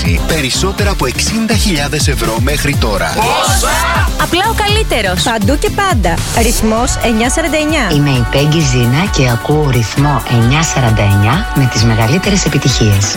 κερδίσει περισσότερα από 60.000 ευρώ μέχρι τώρα. Πόσα? Απλά ο καλύτερος. Παντού και πάντα. Ρυθμός 949. Είμαι η Πέγγι Ζήνα και ακούω ρυθμό 949 με τις μεγαλύτερες επιτυχίες.